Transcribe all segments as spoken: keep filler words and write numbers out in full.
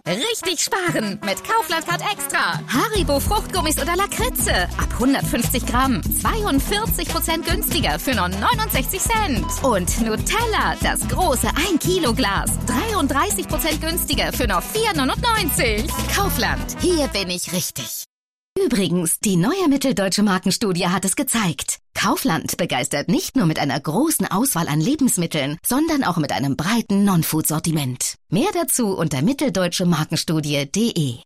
Richtig sparen mit Kaufland Card Extra. Haribo Fruchtgummis oder Lakritze. Ab hundertfünfzig Gramm. zweiundvierzig Prozent günstiger für nur neunundsechzig Cent. Und Nutella, das große ein Kilo Glas. dreiunddreißig Prozent günstiger für nur vier neunundneunzig. Kaufland, hier bin ich richtig. Übrigens, die neue Mitteldeutsche Markenstudie hat es gezeigt. Kaufland begeistert nicht nur mit einer großen Auswahl an Lebensmitteln, sondern auch mit einem breiten Non-Food-Sortiment. Mehr dazu unter mitteldeutsche markenstudie punkt de.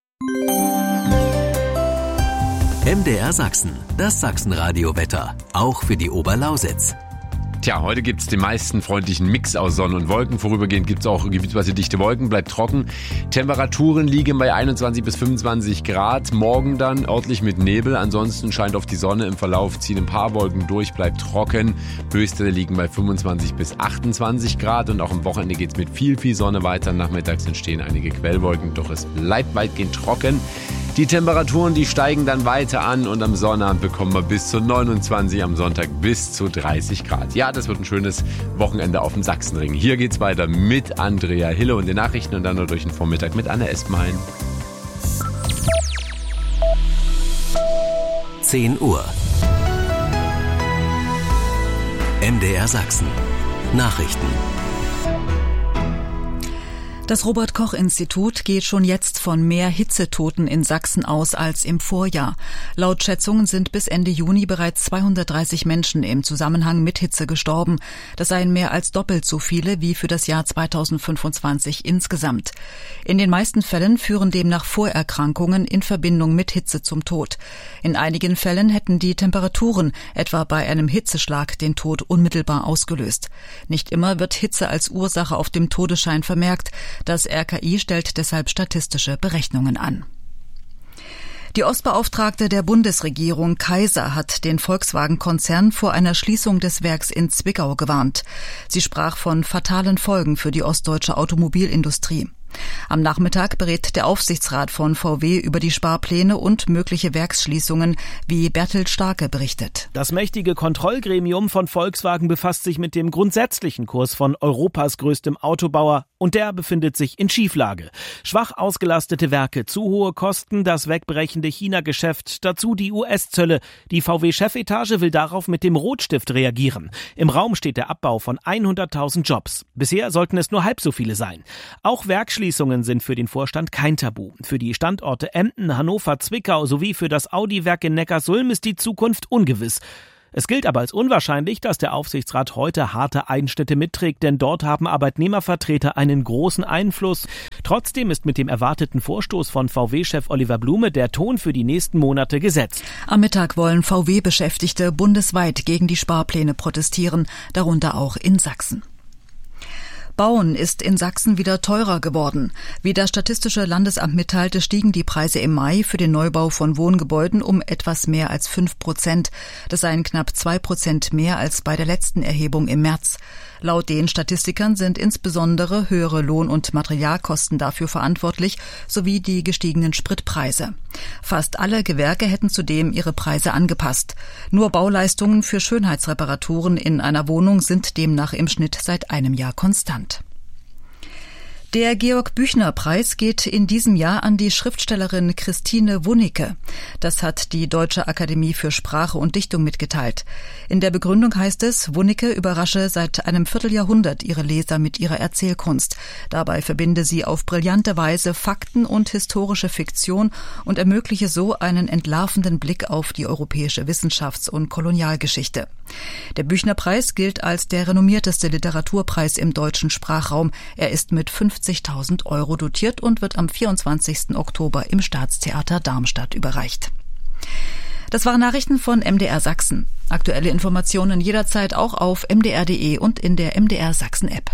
M D R Sachsen, das Sachsenradio-Wetter, auch für die Oberlausitz. Tja, heute gibt es den meisten freundlichen Mix aus Sonne und Wolken. Vorübergehend gibt es auch gebietsweise dichte Wolken, bleibt trocken. Temperaturen liegen bei einundzwanzig bis fünfundzwanzig Grad. Morgen dann örtlich mit Nebel. Ansonsten scheint auf die Sonne. Im Verlauf ziehen ein paar Wolken durch, bleibt trocken. Höchste liegen bei fünfundzwanzig bis achtundzwanzig Grad. Und auch am Wochenende geht es mit viel, viel Sonne weiter. Nachmittags entstehen einige Quellwolken, doch es bleibt weitgehend trocken. Die Temperaturen, die steigen dann weiter an und am Sonnabend bekommen wir bis zu neunundzwanzig, am Sonntag bis zu dreißig Grad. Ja, das wird ein schönes Wochenende auf dem Sachsenring. Hier geht's weiter mit Andrea Hille und den Nachrichten und dann noch durch den Vormittag mit Anna Espenhain. zehn Uhr. M D R Sachsen. Nachrichten. Das Robert-Koch-Institut geht schon jetzt von mehr Hitzetoten in Sachsen aus als im Vorjahr. Laut Schätzungen sind bis Ende Juni bereits zweihundertdreißig Menschen im Zusammenhang mit Hitze gestorben. Das seien mehr als doppelt so viele wie für das Jahr zweitausendfünfundzwanzig insgesamt. In den meisten Fällen führen demnach Vorerkrankungen in Verbindung mit Hitze zum Tod. In einigen Fällen hätten die Temperaturen, etwa bei einem Hitzeschlag, den Tod unmittelbar ausgelöst. Nicht immer wird Hitze als Ursache auf dem Todesschein vermerkt. Das R K I stellt deshalb statistische Berechnungen an. Die Ostbeauftragte der Bundesregierung, Kaiser, hat den Volkswagen-Konzern vor einer Schließung des Werks in Zwickau gewarnt. Sie sprach von fatalen Folgen für die ostdeutsche Automobilindustrie. Am Nachmittag berät der Aufsichtsrat von V W über die Sparpläne und mögliche Werksschließungen, wie Bertel Starke berichtet. Das mächtige Kontrollgremium von Volkswagen befasst sich mit dem grundsätzlichen Kurs von Europas größtem Autobauer und der befindet sich in Schieflage. Schwach ausgelastete Werke, zu hohe Kosten, das wegbrechende China-Geschäft, dazu die U S-Zölle. Die V W-Chefetage will darauf mit dem Rotstift reagieren. Im Raum steht der Abbau von hunderttausend Jobs. Bisher sollten es nur halb so viele sein. Auch Werksschließungen sind für den Vorstand kein Tabu. Für die Standorte Emden, Hannover, Zwickau sowie für das Audi-Werk in Neckarsulm ist die Zukunft ungewiss. Es gilt aber als unwahrscheinlich, dass der Aufsichtsrat heute harte Einschnitte mitträgt, denn dort haben Arbeitnehmervertreter einen großen Einfluss. Trotzdem ist mit dem erwarteten Vorstoß von V W-Chef Oliver Blume der Ton für die nächsten Monate gesetzt. Am Mittag wollen V W-Beschäftigte bundesweit gegen die Sparpläne protestieren, darunter auch in Sachsen. Bauen ist in Sachsen wieder teurer geworden. Wie das Statistische Landesamt mitteilte, stiegen die Preise im Mai für den Neubau von Wohngebäuden um etwas mehr als fünf Prozent. Das seien knapp zwei Prozent mehr als bei der letzten Erhebung im März. Laut den Statistikern sind insbesondere höhere Lohn- und Materialkosten dafür verantwortlich, sowie die gestiegenen Spritpreise. Fast alle Gewerke hätten zudem ihre Preise angepasst. Nur Bauleistungen für Schönheitsreparaturen in einer Wohnung sind demnach im Schnitt seit einem Jahr konstant. Der Georg-Büchner-Preis geht in diesem Jahr an die Schriftstellerin Christine Wunicke. Das hat die Deutsche Akademie für Sprache und Dichtung mitgeteilt. In der Begründung heißt es, Wunicke überrasche seit einem Vierteljahrhundert ihre Leser mit ihrer Erzählkunst. Dabei verbinde sie auf brillante Weise Fakten und historische Fiktion und ermögliche so einen entlarvenden Blick auf die europäische Wissenschafts- und Kolonialgeschichte. Der Büchner-Preis gilt als der renommierteste Literaturpreis im deutschen Sprachraum. Er ist mit fünfzigtausend Euro dotiert und wird am vierundzwanzigsten Oktober im Staatstheater Darmstadt überreicht. Das waren Nachrichten von M D R Sachsen. Aktuelle Informationen jederzeit auch auf m d r punkt d e und in der M D R Sachsen App.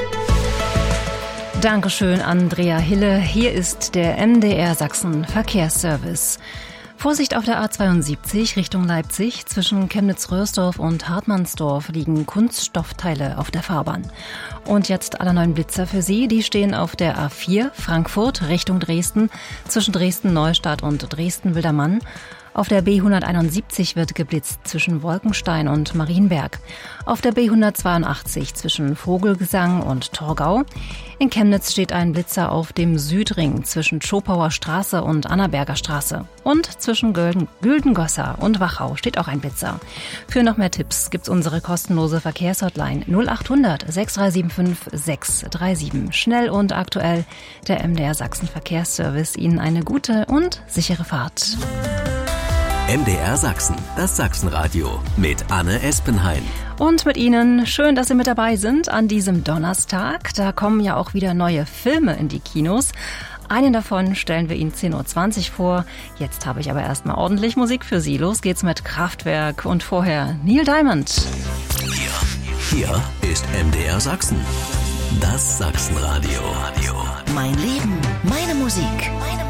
Dankeschön, Andrea Hille. Hier ist der M D R Sachsen Verkehrsservice. Vorsicht auf der A zweiundsiebzig Richtung Leipzig. Zwischen Chemnitz-Röhrsdorf und Hartmannsdorf liegen Kunststoffteile auf der Fahrbahn. Und jetzt alle neuen Blitzer für Sie. Die stehen auf der A vier Frankfurt Richtung Dresden, zwischen Dresden-Neustadt und Dresden-Wildermann. Auf der B hunderteinundsiebzig wird geblitzt zwischen Wolkenstein und Marienberg. Auf der B hundertzweiundachtzig zwischen Vogelgesang und Torgau. In Chemnitz steht ein Blitzer auf dem Südring zwischen Schopauer Straße und Annaberger Straße. Und zwischen Gülden, Güldengosser und Wachau steht auch ein Blitzer. Für noch mehr Tipps gibt's unsere kostenlose Verkehrshotline null achthundert sechs drei sieben fünf sechs drei sieben. Schnell und aktuell, der M D R Sachsen Verkehrsservice. Ihnen eine gute und sichere Fahrt. M D R Sachsen, das Sachsenradio mit Anne Espenhain. Und mit Ihnen, schön, dass Sie mit dabei sind an diesem Donnerstag. Da kommen ja auch wieder neue Filme in die Kinos. Einen davon stellen wir Ihnen zehn Uhr zwanzig vor. Jetzt habe ich aber erstmal ordentlich Musik für Sie. Los geht's mit Kraftwerk und vorher Neil Diamond. Hier, hier ist M D R Sachsen, das Sachsenradio. Mein Leben, meine Musik, meine